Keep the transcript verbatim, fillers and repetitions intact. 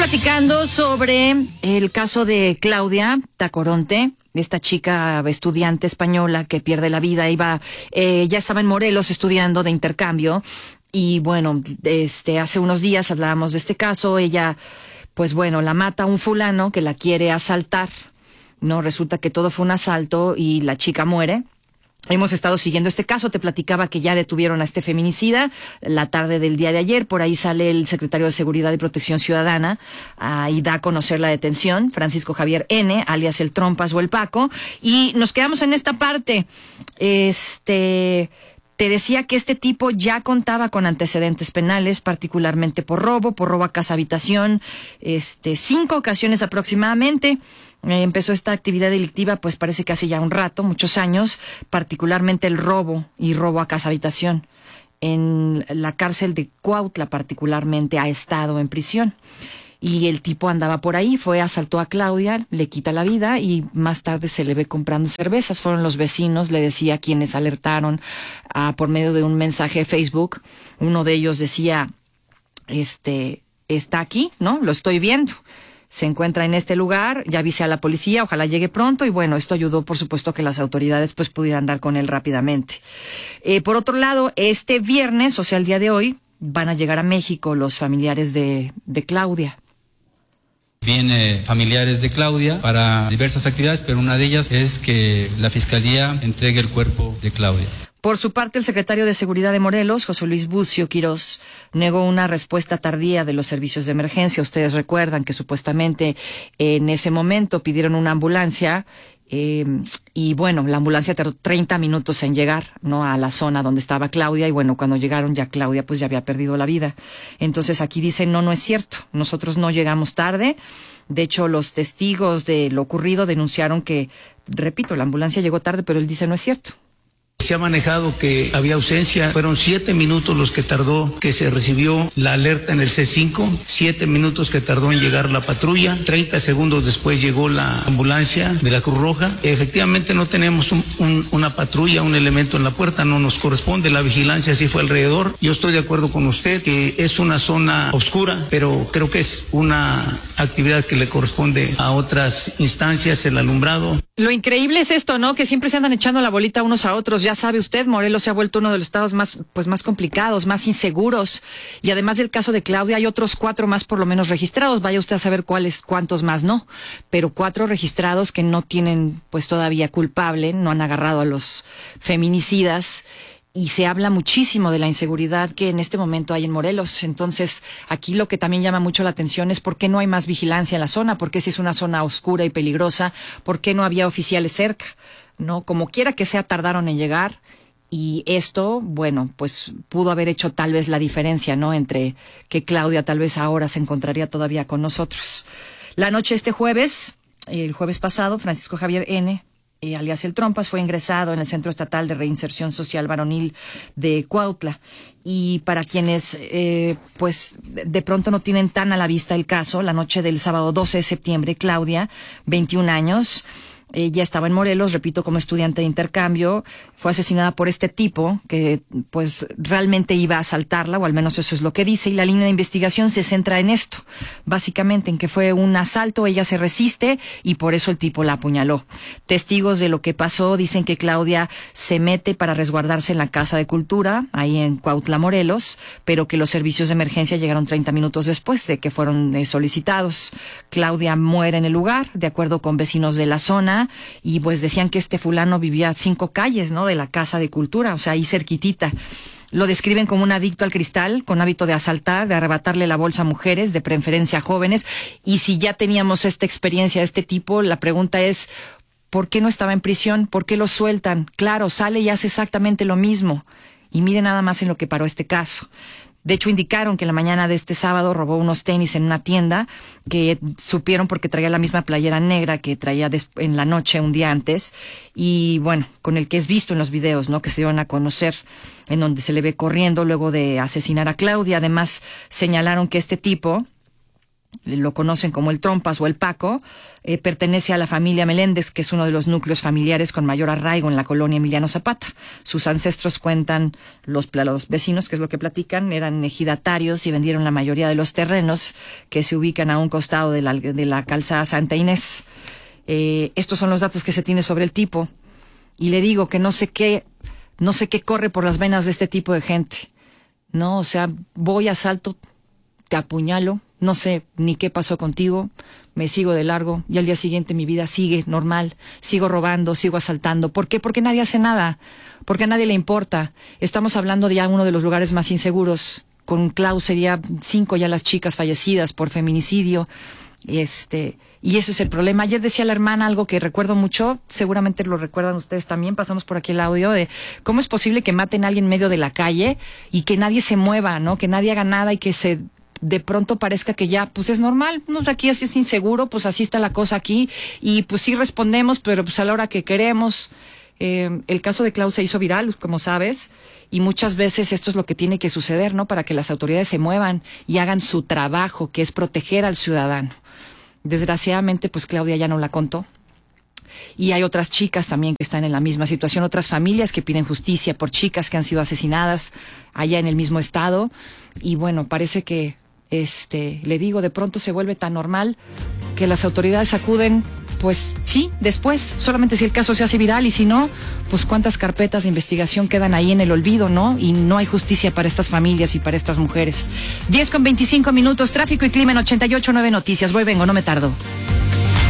platicando sobre el caso de Claudia Tacoronte, esta chica estudiante española que pierde la vida. Iba, eh, ya estaba en Morelos estudiando de intercambio y bueno, este, hace unos días hablábamos de este caso. Ella, pues bueno, la mata un fulano que la quiere asaltar, ¿no? Resulta que todo fue un asalto y la chica muere. Hemos estado siguiendo este caso. Te platicaba que ya detuvieron a este feminicida la tarde del día de ayer. Por ahí sale el secretario de Seguridad y Protección Ciudadana uh, y da a conocer la detención, Francisco Javier N., alias el Trompas o el Paco. Y nos quedamos en esta parte. Este... Te decía que este tipo ya contaba con antecedentes penales, particularmente por robo, por robo a casa habitación, este, cinco ocasiones aproximadamente. Eh, empezó esta actividad delictiva, pues parece que hace ya un rato, muchos años, particularmente el robo y robo a casa habitación. En la cárcel de Cuautla particularmente ha estado en prisión. Y el tipo andaba por ahí, fue, asaltó a Claudia, le quita la vida y más tarde se le ve comprando cervezas. Fueron los vecinos, le decía, quienes alertaron uh, por medio de un mensaje de Facebook. Uno de ellos decía, este, está aquí, ¿no? Lo estoy viendo. Se encuentra en este lugar, ya avise a la policía, ojalá llegue pronto. Y bueno, esto ayudó, por supuesto, a que las autoridades pues pudieran dar con él rápidamente. Eh, por otro lado, este viernes, o sea, el día de hoy, van a llegar a México los familiares de, de Claudia. Vienen familiares de Claudia para diversas actividades, pero una de ellas es que la Fiscalía entregue el cuerpo de Claudia. Por su parte, el secretario de Seguridad de Morelos, José Luis Bucio Quirós, negó una respuesta tardía de los servicios de emergencia. Ustedes recuerdan que supuestamente en ese momento pidieron una ambulancia eh, y bueno, la ambulancia tardó treinta minutos en llegar, ¿no?, a la zona donde estaba Claudia y bueno, cuando llegaron ya Claudia pues ya había perdido la vida. Entonces aquí dicen, no, no es cierto, nosotros no llegamos tarde. De hecho, los testigos de lo ocurrido denunciaron que, repito, la ambulancia llegó tarde, pero él dice no es cierto. Se ha manejado que había ausencia, fueron siete minutos los que tardó que se recibió la alerta en el C cinco, siete minutos que tardó en llegar la patrulla, treinta segundos después llegó la ambulancia de la Cruz Roja. Efectivamente no tenemos un, un, una patrulla, un elemento en la puerta, no nos corresponde, la vigilancia sí fue alrededor. Yo estoy de acuerdo con usted que es una zona oscura, pero creo que es una actividad que le corresponde a otras instancias, el alumbrado. Lo increíble es esto, ¿no? Que siempre se andan echando la bolita unos a otros. Ya sabe usted, Morelos se ha vuelto uno de los estados más, pues, más complicados, más inseguros. Y además del caso de Claudia, hay otros cuatro más por lo menos registrados. Vaya usted a saber cuáles, cuántos más no. Pero cuatro registrados que no tienen, pues, todavía culpable, no han agarrado a los feminicidas. Y se habla muchísimo de la inseguridad que en este momento hay en Morelos. Entonces, aquí lo que también llama mucho la atención es por qué no hay más vigilancia en la zona, por qué si es una zona oscura y peligrosa, por qué no había oficiales cerca, ¿no? Como quiera que sea, tardaron en llegar y esto, bueno, pues pudo haber hecho tal vez la diferencia, ¿no?, entre que Claudia tal vez ahora se encontraría todavía con nosotros. La noche este jueves, el jueves pasado, Francisco Javier N., Eh, alias el Trompas, fue ingresado en el Centro Estatal de Reinserción Social Varonil de Cuautla. Y para quienes, eh, pues, de pronto no tienen tan a la vista el caso, la noche del sábado doce de septiembre, Claudia, veintiún años, ella estaba en Morelos, repito, como estudiante de intercambio, fue asesinada por este tipo que pues realmente iba a asaltarla, o al menos eso es lo que dice, y la línea de investigación se centra en esto, básicamente en que fue un asalto, ella se resiste y por eso el tipo la apuñaló. Testigos de lo que pasó dicen que Claudia se mete para resguardarse en la Casa de Cultura, ahí en Cuautla, Morelos, pero que los servicios de emergencia llegaron treinta minutos después de que fueron eh, solicitados. Claudia muere en el lugar, de acuerdo con vecinos de la zona, y pues decían que este fulano vivía a cinco calles, ¿no?, de la Casa de Cultura, o sea, ahí cerquitita. Lo describen como un adicto al cristal, con hábito de asaltar, de arrebatarle la bolsa a mujeres, de preferencia a jóvenes, y si ya teníamos esta experiencia de este tipo, la pregunta es, ¿por qué no estaba en prisión? ¿Por qué lo sueltan? Claro, sale y hace exactamente lo mismo, y mire nada más en lo que paró este caso. De hecho, indicaron que en la mañana de este sábado robó unos tenis en una tienda que supieron porque traía la misma playera negra que traía en la noche un día antes y, bueno, con el que es visto en los videos, ¿no?, que se dieron a conocer, en donde se le ve corriendo luego de asesinar a Claudia. Además, señalaron que este tipo lo conocen como el Trompas o el Paco, eh, pertenece a la familia Meléndez, que es uno de los núcleos familiares con mayor arraigo en la colonia Emiliano Zapata. Sus ancestros, cuentan los, los vecinos, que es lo que platican, eran ejidatarios y vendieron la mayoría de los terrenos que se ubican a un costado de la, de la calzada Santa Inés. Eh, estos son los datos que se tiene sobre el tipo. Y le digo que no sé qué, no sé qué corre por las venas de este tipo de gente. No, o sea, voy, asalto, te apuñalo, no sé ni qué pasó contigo, me sigo de largo y al día siguiente mi vida sigue normal, sigo robando, sigo asaltando. ¿Por qué? Porque nadie hace nada, porque a nadie le importa. Estamos hablando de ya uno de los lugares más inseguros. Con Clau sería cinco ya las chicas fallecidas por feminicidio. Este, y ese es el problema. Ayer decía la hermana algo que recuerdo mucho, seguramente lo recuerdan ustedes también, pasamos por aquí el audio, de cómo es posible que maten a alguien en medio de la calle y que nadie se mueva, ¿no? Que nadie haga nada y que se de pronto parezca que ya, pues es normal, no, aquí así es inseguro, pues así está la cosa aquí, y pues sí respondemos, pero pues a la hora que queremos. Eh, el caso de Clau se hizo viral, como sabes, y muchas veces esto es lo que tiene que suceder, ¿no? Para que las autoridades se muevan y hagan su trabajo, que es proteger al ciudadano. Desgraciadamente, pues Claudia ya no la contó. Y hay otras chicas también que están en la misma situación, otras familias que piden justicia por chicas que han sido asesinadas allá en el mismo estado. Y bueno, parece que, este, le digo, de pronto se vuelve tan normal que las autoridades acuden, pues sí, después, solamente si el caso se hace viral, y si no, pues cuántas carpetas de investigación quedan ahí en el olvido, ¿no? Y no hay justicia para estas familias y para estas mujeres. diez con veinticinco minutos, tráfico y clima en ochenta y ocho punto nueve Noticias. Voy, vengo, no me tardo.